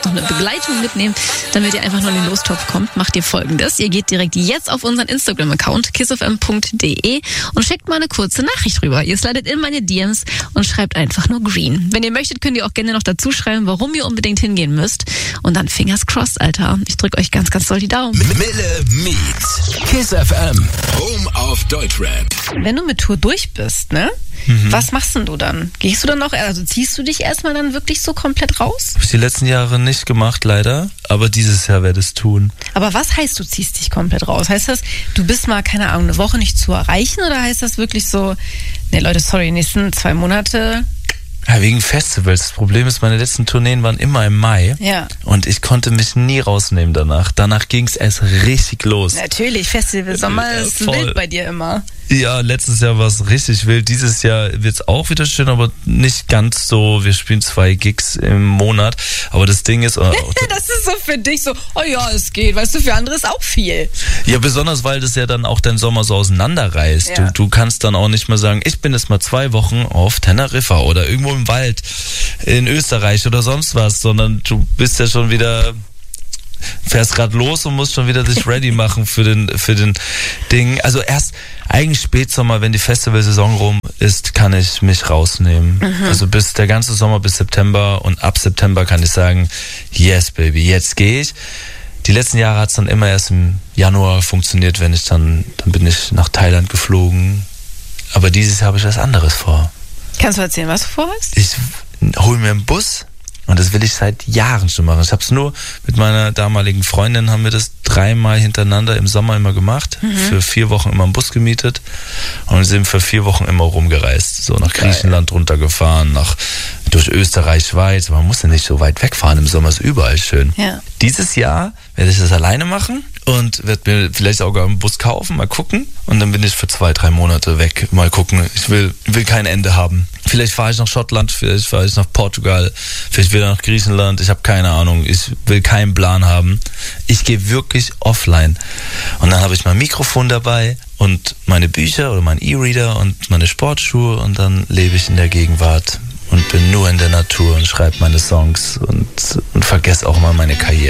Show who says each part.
Speaker 1: noch eine Begleitung mitnehmen, damit ihr einfach nur in den Lostopf kommt, macht ihr Folgendes. Ihr geht direkt jetzt auf unseren Instagram-Account kissfm.de und schickt mal eine kurze Nachricht rüber. Ihr slidet in meine DMs und schreibt einfach nur Green. Wenn ihr möchtet, könnt ihr auch gerne noch dazu schreiben, warum ihr unbedingt hingehen müsst. Und dann Fingers crossed, Alter. Ich drücke euch ganz, ganz doll die Daumen.
Speaker 2: Mille meets Kiss FM, Home of Deutschrap.
Speaker 1: Wenn du mit Tour durch bist, ne? Was machst denn du dann? Gehst du dann noch, also ziehst du dich erstmal dann wirklich so komplett raus?
Speaker 3: Habe ich die letzten Jahre nicht gemacht, leider. Aber dieses Jahr werde ich es tun.
Speaker 1: Aber was heißt, du ziehst dich komplett raus? Heißt das, du bist mal, keine Ahnung, eine Woche nicht zu erreichen? Oder heißt das wirklich so, ne Leute, sorry, die nächsten 2 Monate...
Speaker 3: Ja, wegen Festivals. Das Problem ist, meine letzten Tourneen waren immer im Mai.
Speaker 1: Ja.
Speaker 3: Und ich konnte mich nie rausnehmen danach. Danach ging es erst richtig los.
Speaker 1: Natürlich, Festival Sommer ist wild bei dir immer.
Speaker 3: Ja, letztes Jahr war es richtig wild. Dieses Jahr wird es auch wieder schön, aber nicht ganz so. Wir spielen 2 Gigs im Monat. Aber das Ding ist...
Speaker 1: das ist so für dich so, oh ja, es geht. Weißt du, für andere ist auch viel.
Speaker 3: Ja, besonders, weil das ja dann auch dein Sommer so auseinanderreißt.
Speaker 1: Ja.
Speaker 3: Du kannst dann auch nicht mehr sagen, ich bin jetzt mal 2 Wochen auf Teneriffa oder irgendwo im Wald in Österreich oder sonst was, sondern du bist ja schon wieder... fährst gerade los und musst schon wieder dich ready machen für den Ding. Also erst eigentlich Spätsommer, wenn die Festivalsaison rum ist, kann ich mich rausnehmen. Also bis der ganze Sommer bis September und ab September kann ich sagen, yes baby, jetzt gehe ich. Die letzten Jahre hat es dann immer erst im Januar funktioniert, wenn ich dann bin ich nach Thailand geflogen. Aber dieses Jahr habe ich was anderes vor.
Speaker 1: Kannst du erzählen, was du vorhast?
Speaker 3: Ich hole mir einen Bus. Und das will ich seit Jahren schon machen. Ich habe es nur mit meiner damaligen Freundin, haben wir das 3-mal hintereinander im Sommer immer gemacht. Für 4 Wochen immer einen Bus gemietet. Und sind für 4 Wochen immer rumgereist. So nach Griechenland runtergefahren, durch Österreich, Schweiz. Man muss ja nicht so weit wegfahren. Im Sommer ist überall schön.
Speaker 1: Ja.
Speaker 3: Dieses Jahr werde ich das alleine machen und werde mir vielleicht sogar einen Bus kaufen, mal gucken. Und dann bin ich für 2-3 Monate weg. Mal gucken. Ich will kein Ende haben. Vielleicht fahre ich nach Schottland, vielleicht fahre ich nach Portugal, vielleicht wieder nach Griechenland. Ich habe keine Ahnung. Ich will keinen Plan haben. Ich gehe wirklich offline. Und dann habe ich mein Mikrofon dabei und meine Bücher oder mein E-Reader und meine Sportschuhe. Und dann lebe ich in der Gegenwart und bin nur in der Natur und schreibe meine Songs und vergesse auch mal meine Karriere.